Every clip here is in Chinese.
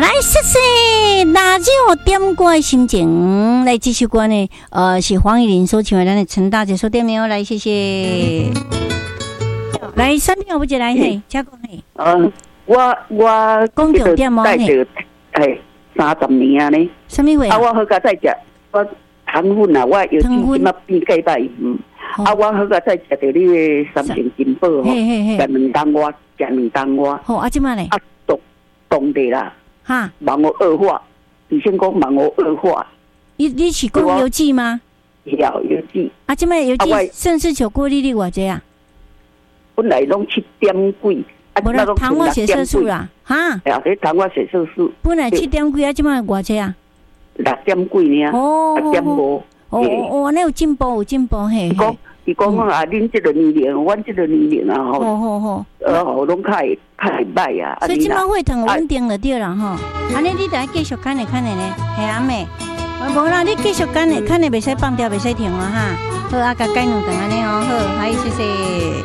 来，谢谢辣椒点歌的心情。来，这首歌呢，是黄义玲所唱的，咱的陈大姐所点的哦。来，谢谢。来，三票不接来嘿，加讲嘿。 我讲重点哦嘿。 嘿，30年啊呢。 什么话？ 啊，我好甲再食，我糖分啊，我有今仔变几摆，啊，我好甲再食着你的三重金宝吼，食2担外，食2担外。 好，啊，即摆咧？ 啊，冻的啦。 哈， 盲我恶化，你先讲盲我恶化。 你是讲油脂吗？ 油脂。 啊，即摆油脂甚至巧克力你偌济啊？ 本来拢7点几， 无啦，糖化血色素啦，哈。 啊，迄糖化血色素。 本来7点几啊，即摆偌济啊 ？6点几呢？6点5。 哦，安尼有进步，嘿。 伊讲啊，恁这个年龄，阮这个年龄啊， 吼， 拢较会歹啊。 所以即摆血糖有稳定了对啦吼。安尼你得继续看咧呢，系阿妹。无啦，你继续看咧，袂使放掉，袂使停啊哈。好啊，甲改2顿安尼哦，好，好，谢谢。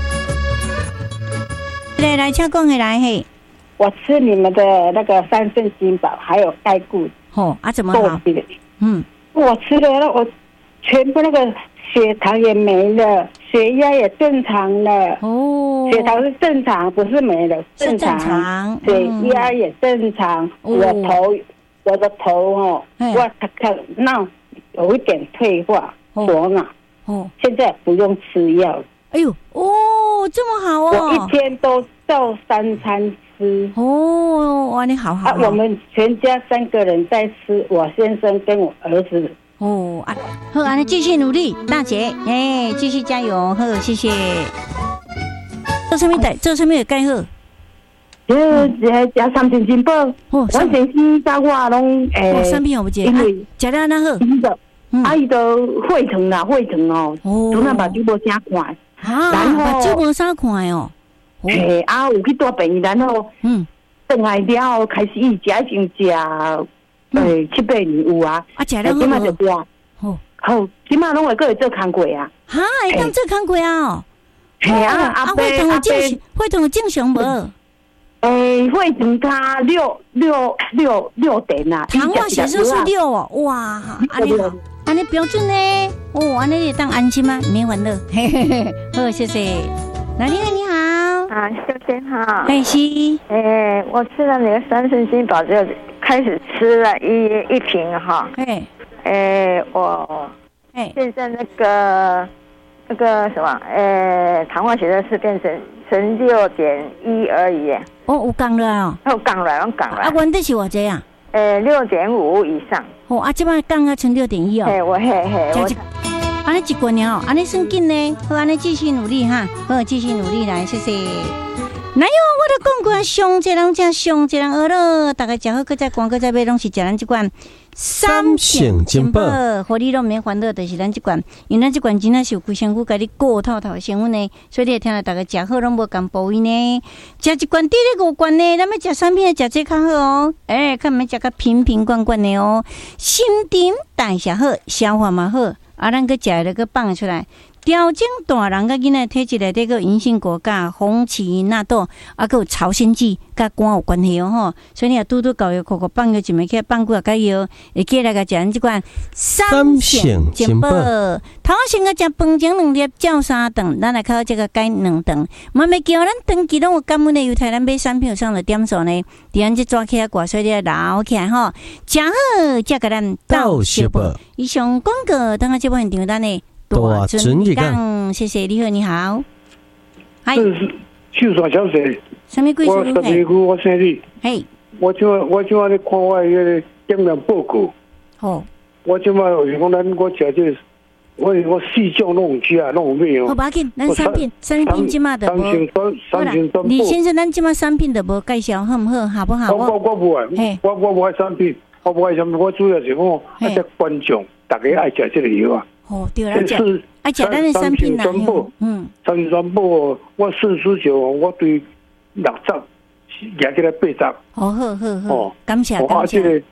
来，请讲起来嘿。 我吃你们的那个3圣金宝，还有钙固。 哦，啊，怎么好？ 我吃了，我全部那个血糖也没了，血压也正常了。 哦， 血糖是正常，不是没了，正常。血压也正常。我的头哦，我看那有一点退化，左脑。现在不用吃药。 哎呦，这么好哦！ 我一天都照3餐吃。 哇，你好。 啊，我们全家3个人在吃，我先生跟我儿子。 好，安尼继续努力，大姐，继续加油，好，谢谢。做什么的钙好？ 加3片金宝，我先生甲我拢 3片有无接？因为食了那好。 啊，伊都血糖啦，血糖哦，从那目睭无啥看。 然后目睭无啥看哦。 嘿，啊，有去大病院，然后转来了后开始伊食已经食7、8年有啊。 啊，食了今嘛就多。好，今嘛拢会搁会做工过啊。 哈，会当做工过啊？ 嘿啊， 血糖有正常无？ 血糖它6点啊。 糖化血色素6哦，哇，安尼好，安尼标准呢？安尼你当安心吗？没烦恼，嘿嘿嘿，好，谢谢。来，你好， 啊，秀珍好， 是， 我吃了你的3圣金宝，就开始吃了一瓶哈，我现在那个什么，糖化血色素变成6.1而已。 有降落哦， 有降落。 啊，原底是偌济啊 ？6.5以上。 啊，这摆降啊，剩6.1哦。 嘿， 安尼一棍了，安尼算紧呢。好，安尼继续努力哈，好，继续努力来，谢谢。哪有我都讲过，上一人吃，上一人饿了，大家吃好，搁再逛，搁再买，拢是吃咱这款3圣金宝，互你拢免烦恼，就是咱这款，因为咱这款真正是有规身躯，甲你过透透的成分呢，所以你会听到大家吃好拢无共部位呢，吃一罐底咧5罐呢，咱要吃3片，吃这较好哦，看免吃个瓶瓶罐罐的哦，新陈代谢好，消化嘛好，啊，咱搁食了搁放出来。调整大人甲囡仔体质内底个银杏果甲红旗纳豆，啊，佮有朝鲜蓟甲肝有关系哦吼。所以你若拄拄搞药，口放药一枚起来放几啊个药，会记来个食咱即款3圣金宝。头先个食饭前2粒，照3顿，咱来靠这个改2顿。嘛袂叫咱长期拢有感恩的犹太咱买3票上的点数呢，伫咱这抓起来挂，所以你留起来吼，食好才甲咱到小宝。以上广告，等下这部现场咱呢。大尊日讲，谢谢你好，你好。 嗨，秀山小姐， 什么贵姓？ 我12区我生日。 嘿， 我今晚咧看我迄个检验报告。 好， 我今晚是讲我食这，我4种拢有吃，拢有买哦。 好，不要紧，咱3片今嘛的无。李先生，咱今嘛3片的无介绍，好唔好？好不好？ 我不爱，我不爱3片，我不爱什么？我主要是讲，啊，只观众大家爱吃这个药啊。 对啦，爱食咱的3片啦。 3片全部，我顺序就我对60压起来80。 好，感谢。 这个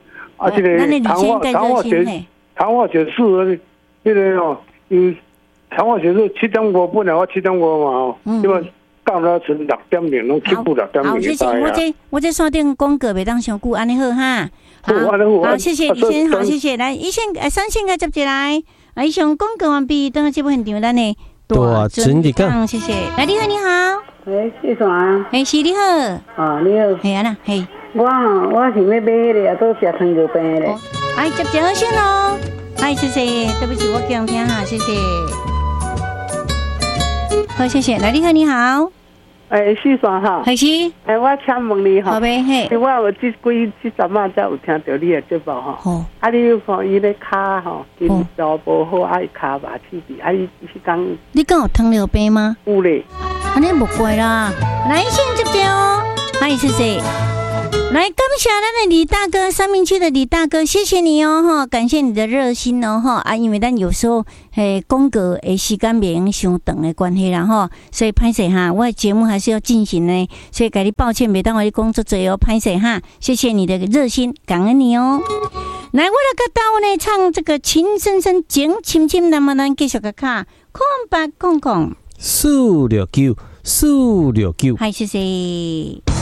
糖化血素，那个哦，有糖化血素7.5，本来我7.5嘛哦，因为到那存6.0，拢起步6.0。 好，谢谢。我这线顶广告袂当伤久，安尼好哈。好，谢谢医生，好，谢谢。来，医生3线个接起来。以上广告完毕，等下节目现场咱呢大尊讲，谢谢。来，你好，你好。 是啥？ 是你好。 你好。 系啊啦，系。 我想要买迄个，都食糖尿病的。 接好先咯。谢谢，对不起，我讲听哈，谢谢。好，谢谢。来，你好，你好。 是啥哈？ 是。 我请问你哈。 好呗，嘿。 我有这阵仔才有听到你的节目哈。 好。 你看伊咧骹吼，筋道不好，骹麻刺鼻，你是讲？ 你讲有糖尿病吗？ 有咧。 安尼无怪啦。来，先接哦。谢谢。来，感谢咱的李大哥，3明区的李大哥，谢谢你哦哈，感谢你的热心哦哈因为咱有时候广告的时间袂用伤长的关系啦哈，所以歹势哈，我的节目还是要进行呢，所以给你抱歉，袂当我的工作做哦，歹势哈，谢谢你的热心，感恩你哦。来，我来个刀呢，唱这个情深深情深深，那么咱继续个卡空白空空469， 谢谢。